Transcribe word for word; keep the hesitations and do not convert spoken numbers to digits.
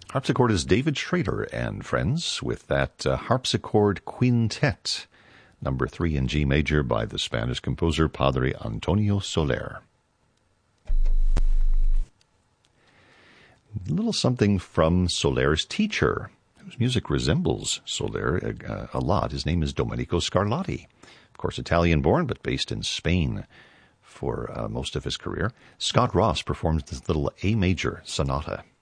Harpsichordist David Schrader and friends with that uh, harpsichord quintet, number three in G major by the Spanish composer Padre Antonio Soler. A little something from Soler's teacher, whose music resembles Soler a, a lot. His name is Domenico Scarlatti. Of course, Italian-born, but based in Spain for uh, most of his career. Scott Ross performs this little A major sonata.